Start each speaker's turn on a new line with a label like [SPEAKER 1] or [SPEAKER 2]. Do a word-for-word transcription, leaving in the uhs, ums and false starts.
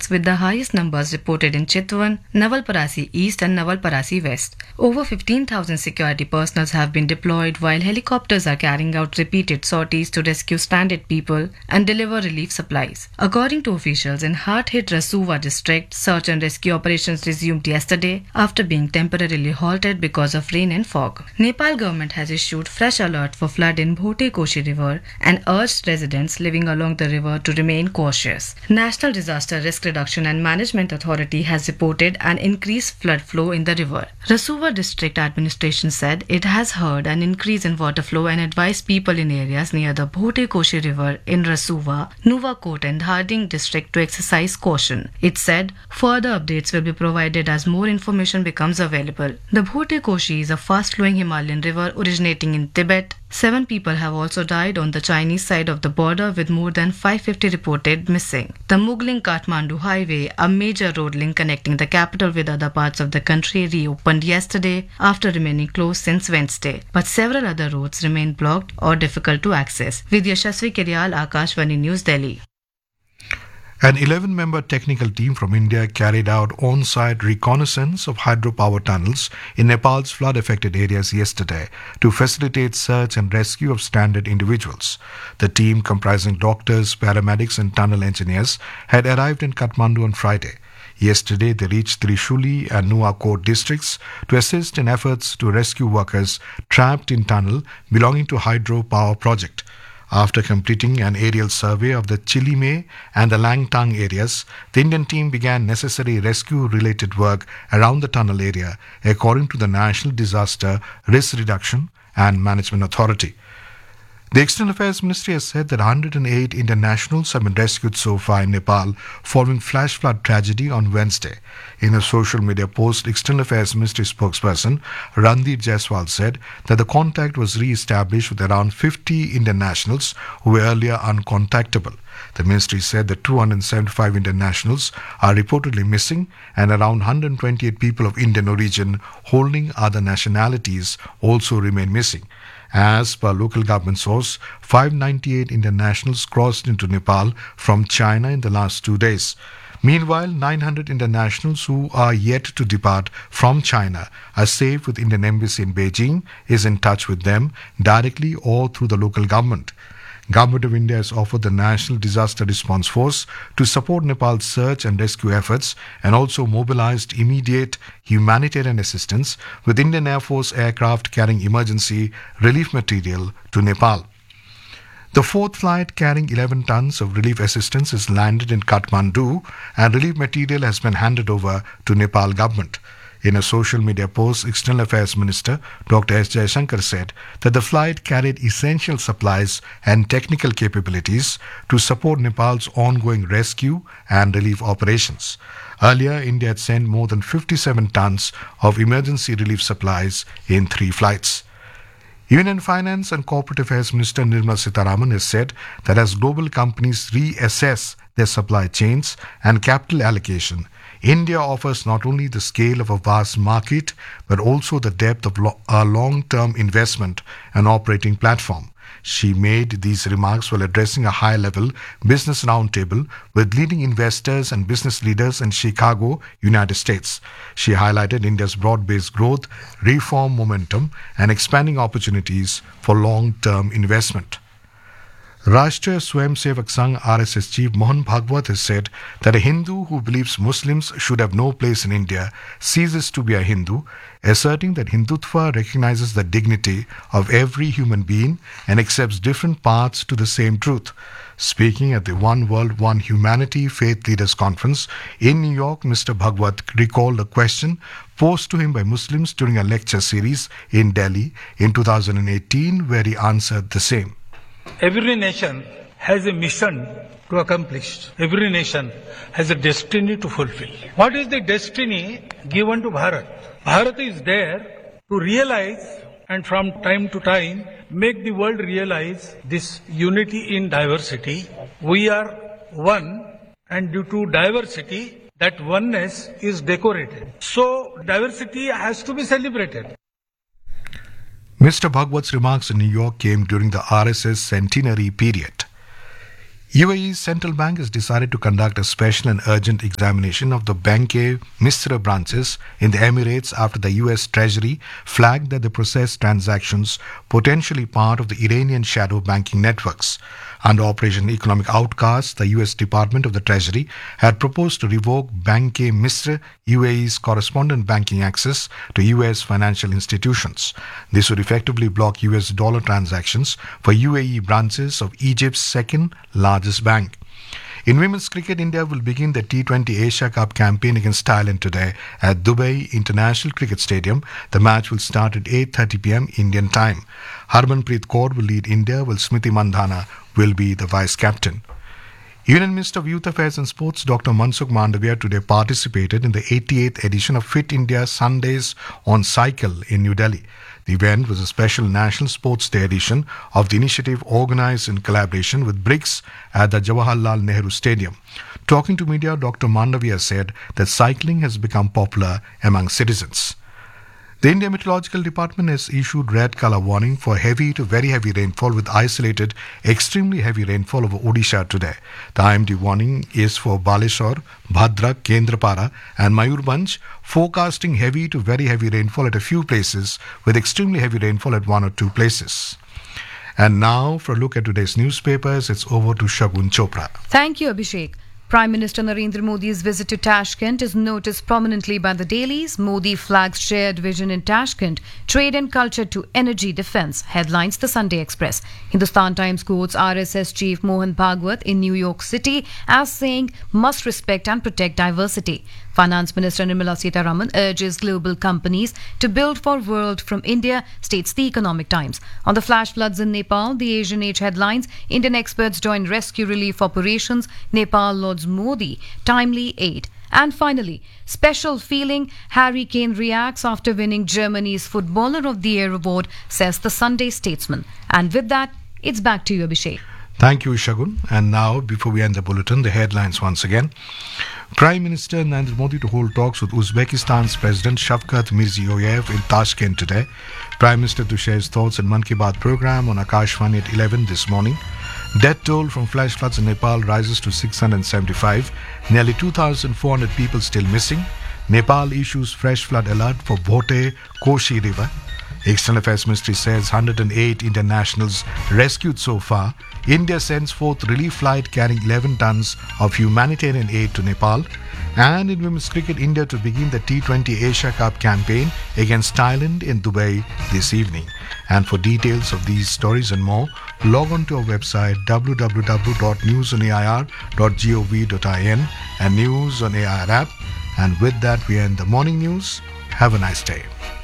[SPEAKER 1] districts, with the highest numbers reported in Chitwan, Nawalparasi East and Nawalparasi West. Over fifteen thousand security personnel have been deployed, while helicopters are carrying out repeated sorties to rescue stranded people and deliver relief supplies. According to officials in hard-hit Rasuwa district, search and rescue operations resumed yesterday after being temporarily halted because of rain and fog. Nepal government has issued fresh alert for flood in Bhote Koshi River and urged residents living along the river to remain cautious. National Disaster Risk Reduction and Management Authority has reported an increased flood flow in the river. Rasuwa District Administration said it has heard an increase in water flow and advised people in areas near the Bhote Koshi River in Rasuwa, Nuwakot and Harding district to exercise caution. It said further updates will be provided as more information becomes available. The Bhote Koshi is a fast-flowing Himalayan river originating in Tibet. Seven people have also died on the Chinese side of the border, with more than five hundred fifty reported missing. The Mugling-Kathmandu Highway, a major road link connecting the capital with other parts of the country, reopened yesterday after remaining closed since Wednesday. But several other roads remain blocked or difficult to access. Vidya Shasvi Kiryal, Akashvani News, Delhi.
[SPEAKER 2] An eleven-member technical team from India carried out on-site reconnaissance of hydropower tunnels in Nepal's flood-affected areas yesterday to facilitate search and rescue of stranded individuals. The team, comprising doctors, paramedics and tunnel engineers, had arrived in Kathmandu on Friday. Yesterday, they reached Trishuli and Nuwakot districts to assist in efforts to rescue workers trapped in tunnel belonging to hydropower project. After completing an aerial survey of the Chilime and the Langtang areas, the Indian team began necessary rescue-related work around the tunnel area, according to the National Disaster Risk Reduction and Management Authority. The External Affairs Ministry has said that one hundred eight Indian nationals have been rescued so far in Nepal following flash flood tragedy on Wednesday. In a social media post, External Affairs Ministry spokesperson Randeep Jaiswal said that the contact was re-established with around fifty Indian nationals who were earlier uncontactable. The ministry said that two hundred seventy-five Indian nationals are reportedly missing and around one hundred twenty-eight people of Indian origin holding other nationalities also remain missing. As per local government source, five hundred ninety-eight Indian nationals crossed into Nepal from China in the last two days. Meanwhile, nine hundred Indian nationals who are yet to depart from China are safe with Indian Embassy in Beijing, is in touch with them directly or through the local government. Government of India has offered the National Disaster Response Force to support Nepal's search and rescue efforts and also mobilized immediate humanitarian assistance with Indian Air Force aircraft carrying emergency relief material to Nepal. The fourth flight carrying eleven tons of relief assistance is landed in Kathmandu and relief material has been handed over to Nepal government. In a social media post, External Affairs Minister Doctor S. Jaishankar said that the flight carried essential supplies and technical capabilities to support Nepal's ongoing rescue and relief operations. Earlier, India had sent more than fifty-seven tons of emergency relief supplies in three flights. Union Finance and Corporate Affairs Minister Nirmala Sitharaman has said that as global companies reassess their supply chains and capital allocation, India offers not only the scale of a vast market, but also the depth of lo- a long-term investment and operating platform. She made these remarks while addressing a high-level business roundtable with leading investors and business leaders in Chicago, United States. She highlighted India's broad-based growth, reform momentum, and expanding opportunities for long-term investment. Rashtriya Swayamsevak Sangh R S S chief Mohan Bhagwat has said that a Hindu who believes Muslims should have no place in India ceases to be a Hindu, asserting that Hindutva recognizes the dignity of every human being and accepts different paths to the same truth. Speaking at the One World, One Humanity Faith Leaders Conference in New York, Mister Bhagwat recalled a question posed to him by Muslims during a lecture series in Delhi in two thousand eighteen, where he answered the same.
[SPEAKER 3] Every nation has a mission to accomplish. Every nation has a destiny to fulfill. What is the destiny given to Bharat? Bharat is there to realize and from time to time make the world realize this unity in diversity. We are one, and due to diversity, that oneness is decorated. So diversity has to be celebrated.
[SPEAKER 2] Mister Bhagwat's remarks in New York came during the R S S centenary period. U A E's central bank has decided to conduct a special and urgent examination of the Banque Misra branches in the Emirates after the U S Treasury flagged that they processed transactions potentially part of the Iranian shadow banking networks. Under Operation Economic Outcast, the U S Department of the Treasury had proposed to revoke Banque Misra, U A E's correspondent banking access to U S financial institutions. This would effectively block U S dollar transactions for U A E branches of Egypt's second largest bank. In women's cricket, India will begin the T twenty Asia Cup campaign against Thailand today at Dubai International Cricket Stadium. The match will start at eight thirty p m Indian time. Harmanpreet Kaur will lead India, while Smriti Mandhana will be the vice captain. Union Minister of Youth Affairs and Sports Doctor Mansukh Mandavia today participated in the eighty-eighth edition of Fit India Sundays on Cycle in New Delhi. The event was a special National Sports Day edition of the initiative organized in collaboration with BRICS at the Jawaharlal Nehru Stadium. Talking to media, Doctor Mandavia said that cycling has become popular among citizens. The India Meteorological Department has issued red color warning for heavy to very heavy rainfall with isolated extremely heavy rainfall over Odisha today. The I M D warning is for Baleshwar, Bhadrak, Kendrapara and Mayurbhanj, forecasting heavy to very heavy rainfall at a few places with extremely heavy rainfall at one or two places. And now for a look at today's newspapers, it's over to Shagun Chopra.
[SPEAKER 4] Thank you, Abhishek. Prime Minister Narendra Modi's visit to Tashkent is noticed prominently by the dailies. Modi flags shared vision in Tashkent, trade and culture to energy defense, headlines the Sunday Express. Hindustan Times quotes R S S chief Mohan Bhagwat in New York City as saying must respect and protect diversity. Finance Minister Nirmala Sitharaman urges global companies to build for world from India, states the Economic Times. On the flash floods in Nepal, the Asian Age headlines, Indian experts join rescue relief operations, Nepal lauds Modi, timely aid. And finally, special feeling, Harry Kane reacts after winning Germany's Footballer of the Year award, says the Sunday Statesman. And with that, it's back to you, Abhishek.
[SPEAKER 2] Thank you, Shagun. And now, before we end the bulletin, the headlines once again. Prime Minister Narendra Modi to hold talks with Uzbekistan's President Shavkat Mirziyoyev in Tashkent today. Prime Minister to share his thoughts in Mann Ki Baat program on Akashvani at eleven this morning. Death toll from flash floods in Nepal rises to six hundred seventy-five. Nearly two thousand four hundred people still missing. Nepal issues fresh flood alert for Bhote Koshi River. External Affairs Ministry says one hundred eight Indian nationals rescued so far. India sends forth relief flight carrying eleven tons of humanitarian aid to Nepal. And in women's cricket, India to begin the T twenty Asia Cup campaign against Thailand in Dubai this evening. And for details of these stories and more, log on to our website w w w dot news on a i r dot gov dot in and News on A I R app. And with that, we end the morning news. Have a nice day.